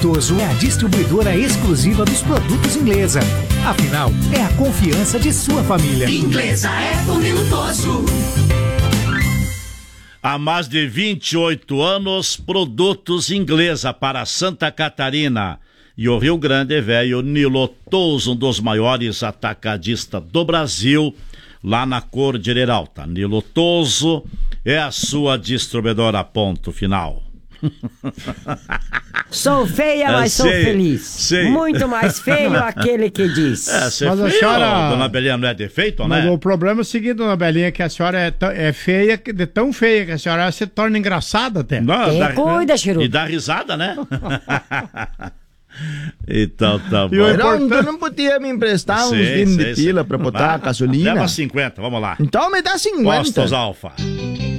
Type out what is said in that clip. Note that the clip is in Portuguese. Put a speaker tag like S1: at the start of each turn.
S1: Lutoso é a distribuidora exclusiva dos produtos Inglesa. Afinal, é a confiança de sua família.
S2: Inglesa é Fome Lutoso.
S3: Há mais de 28 anos, produtos Inglesa para Santa Catarina e o Rio Grande Velho. Nilotoso, um dos maiores atacadistas do Brasil, lá na Cordilheira Alta. Nilotoso é a sua distribuidora, ponto final.
S4: Sou feia, mas sou feliz.
S3: Sei.
S4: Muito mais feio aquele que diz.
S3: Mas
S5: a senhora...
S3: Dona Belinha, não é defeito,
S5: mas
S3: né?
S5: o problema é o seguinte, Dona Belinha, que a senhora é feia, de tão feia que a senhora se torna engraçada até.
S3: Não,
S4: cuida, Chiru.
S3: E dá risada, né? Então tá bom.
S6: Então não podia me emprestar uns 20 de pila pra botar a gasolina?
S3: Leva 50, vamos lá.
S6: Então me dá 50.
S3: Postos Alfa.